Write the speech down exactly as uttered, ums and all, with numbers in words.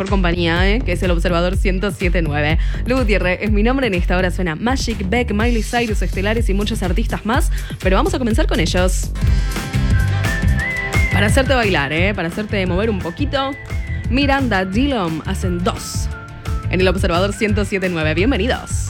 mejor compañía, ¿eh? Que es el Observador ciento siete punto nueve. Lu Gutiérrez es mi nombre. En esta hora suena Magic, Beck, Miley Cyrus, Estelares y muchos artistas más. Pero vamos a comenzar con ellos. Para hacerte bailar, ¿eh? Para hacerte mover un poquito. Miranda, Dillom hacen dos. En el Observador ciento siete punto nueve. Bienvenidos.